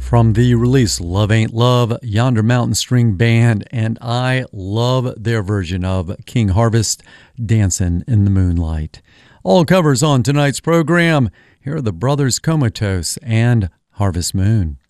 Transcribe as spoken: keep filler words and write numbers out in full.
From the release Love Ain't Love, Yonder Mountain String Band, and I love their version of King Harvest, Dancin' in the Moonlight. All covers on tonight's program. Here are the Brothers Comatose and Harvest Moon.